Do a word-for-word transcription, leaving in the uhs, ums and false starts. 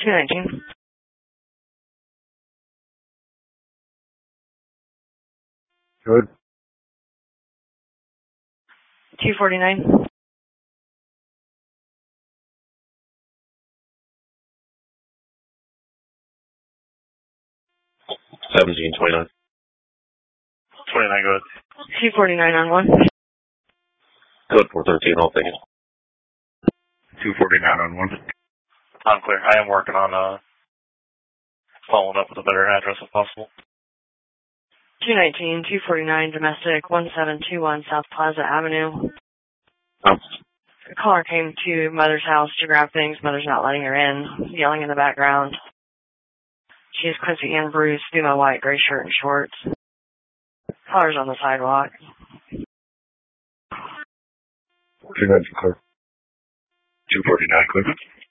two nineteen. Good. two forty-nine. seventeen twenty-nine. twenty-nine, good. two forty-nine on one. Good, four thirteen, I'll take it. two forty-nine on one. I'm clear. I am working on uh, following up with a better address if possible. two nineteen, two forty-nine, domestic, one seven two one South Plaza Avenue. Um, The caller came to mother's house to grab things. Mother's not letting her in, yelling in the background. She is Quincy Ann Bruce, female white, gray shirt and shorts. Caller's on the sidewalk. two nineteen clear. two forty-nine, clear.